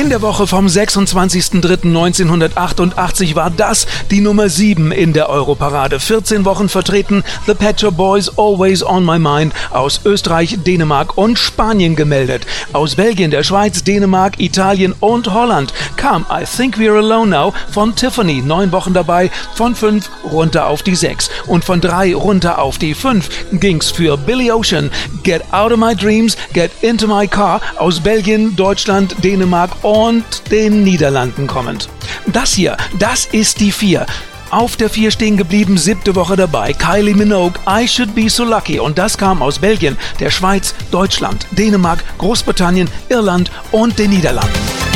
In der Woche vom 26.03.1988 war das die Nummer 7 in der Europarade. 14 Wochen vertreten The Pet Shop Boys, Always on My Mind, aus Österreich, Dänemark und Spanien gemeldet. Aus Belgien, der Schweiz, Dänemark, Italien und Holland kam I Think We're Alone Now von Tiffany. 9 Wochen dabei, von 5 runter auf die 6. Und von 3 runter auf die 5 ging's für Billy Ocean. Get Out of My Dreams, Get Into My Car, aus Belgien, Deutschland, Dänemark und den Niederlanden kommend. Das hier, das ist die 4. Auf der 4 stehen geblieben, 7. Woche dabei, Kylie Minogue, I Should Be So Lucky. Und das kam aus Belgien, der Schweiz, Deutschland, Dänemark, Großbritannien, Irland und den Niederlanden.